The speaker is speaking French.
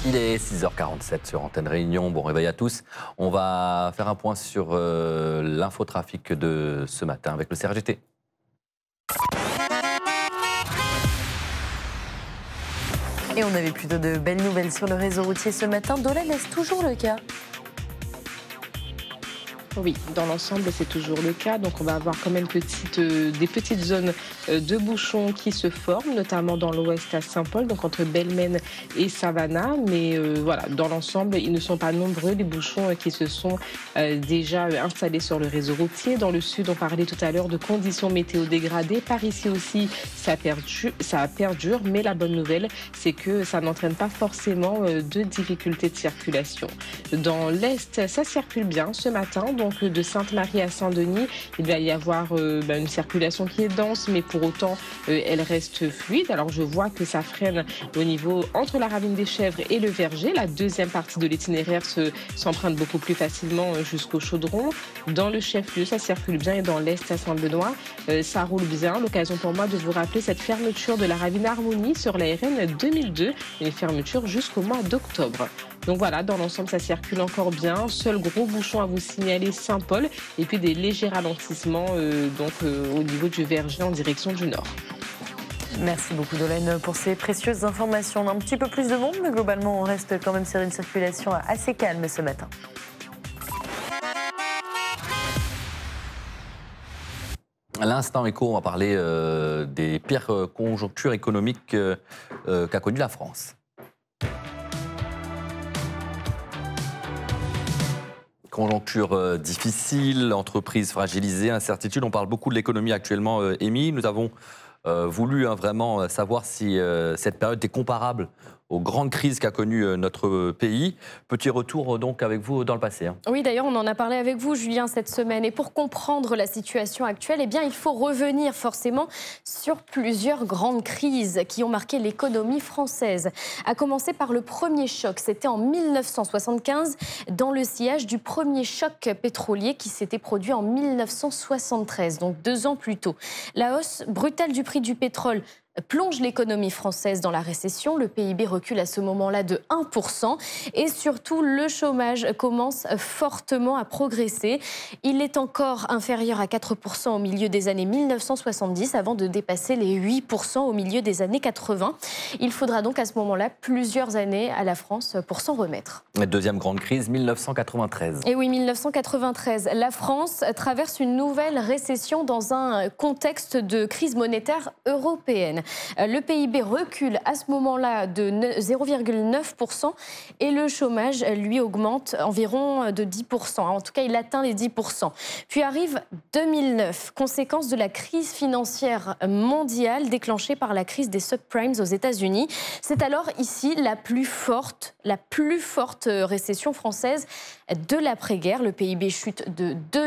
Il est 6h47 sur Antenne Réunion. Bon réveil à tous. On va faire un point sur l'infotrafic de ce matin avec le CRGT. Et on avait plutôt de belles nouvelles sur le réseau routier ce matin. Dolène, est-ce toujours le cas ? Oui, dans l'ensemble, c'est toujours le cas. Donc, on va avoir quand même des petites zones de bouchons qui se forment, notamment dans l'ouest à Saint-Paul, donc entre Belmen et Savannah. Mais voilà, dans l'ensemble, ils ne sont pas nombreux, les bouchons qui se sont déjà installés sur le réseau routier. Dans le sud, on parlait tout à l'heure de conditions météo dégradées. Par ici aussi, ça perdure. Mais la bonne nouvelle, c'est que ça n'entraîne pas forcément de difficultés de circulation. Dans l'est, ça circule bien ce matin. Donc de Sainte-Marie à Saint-Denis, il va y avoir une circulation qui est dense, mais pour autant, elle reste fluide. Alors je vois que ça freine au niveau entre la ravine des Chèvres et le Verger. La deuxième partie de l'itinéraire s'emprunte beaucoup plus facilement jusqu'au Chaudron. Dans le chef-lieu, ça circule bien et dans l'est à Saint-Benoît, ça roule bien. L'occasion pour moi de vous rappeler cette fermeture de la ravine Harmonie sur la RN 2002, une fermeture jusqu'au mois d'octobre. Donc voilà, dans l'ensemble, ça circule encore bien. Seul gros bouchon à vous signaler, Saint-Paul. Et puis des légers ralentissements au niveau du Verger en direction du nord. Merci beaucoup Dolène pour ces précieuses informations. On a un petit peu plus de monde, mais globalement, on reste quand même sur une circulation assez calme ce matin. À l'instant écho, on va parler des pires conjonctures économiques qu'a connues la France. Conjoncture difficile, entreprise fragilisée, incertitude. On parle beaucoup de l'économie actuellement, Émy. Nous avons voulu vraiment savoir si cette période est comparable aux grandes crises qu'a connues notre pays. Petit retour donc avec vous dans le passé. Oui, d'ailleurs, on en a parlé avec vous, Julien, cette semaine. Et pour comprendre la situation actuelle, eh bien, il faut revenir forcément sur plusieurs grandes crises qui ont marqué l'économie française. À commencer par le premier choc, c'était en 1975, dans le sillage du premier choc pétrolier qui s'était produit en 1973, donc 2 ans plus tôt. La hausse brutale du prix du pétrole plonge l'économie française dans la récession. Le PIB recule à ce moment-là de 1%. Et surtout, le chômage commence fortement à progresser. Il est encore inférieur à 4% au milieu des années 1970 avant de dépasser les 8% au milieu des années 80. Il faudra donc à ce moment-là plusieurs années à la France pour s'en remettre. Deuxième grande crise, 1993. Et oui, 1993. La France traverse une nouvelle récession dans un contexte de crise monétaire européenne. Le PIB recule à ce moment-là de 0,9% et le chômage, lui, augmente environ de 10%. En tout cas, il atteint les 10%. Puis arrive 2009, conséquence de la crise financière mondiale déclenchée par la crise des subprimes aux États-Unis. C'est alors ici la plus forte récession française de l'après-guerre. Le PIB chute de 2